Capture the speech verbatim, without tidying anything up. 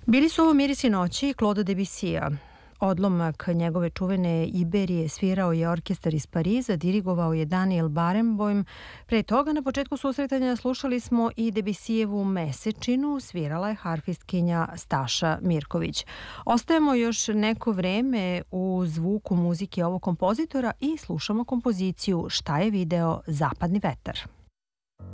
Bili su ovo mirisi noći Claude Debussija. Odlomak njegove čuvene Iberije svirao je orkestar iz Pariza, dirigovao je Daniel Barenboim. Pre toga, na početku susretanja, slušali smo i Debussijevu Mesečinu, svirala je harfistkinja Staša Mirković. Ostajemo još neko vreme u zvuku muzike ovog kompozitora i slušamo kompoziciju Šta je video Zapadni vetar.